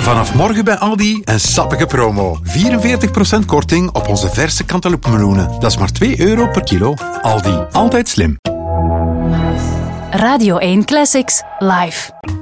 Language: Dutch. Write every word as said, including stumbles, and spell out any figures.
Vanaf morgen bij Aldi een sappige promo. vierenveertig procent korting op onze verse cantaloupemeloenen. Dat is maar twee euro per kilo. Aldi, altijd slim. Radio één Classics, live.